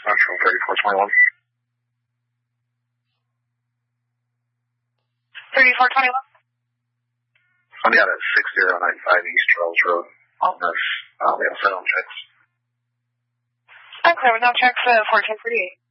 Central 3421. 3421? I'm down at 6095 East Charles Road on this. We have sound checks. I'm clear with no checks, 1438.